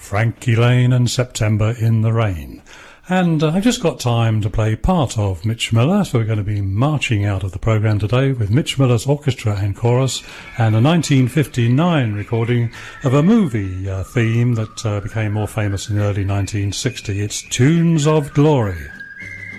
Frankie Lane and September in the Rain. And I've just got time to play part of Mitch Miller, so we're going to be marching out of the programme today with Mitch Miller's orchestra and chorus and a 1959 recording of a movie theme that became more famous in the early 1960s. It's Tunes of Glory.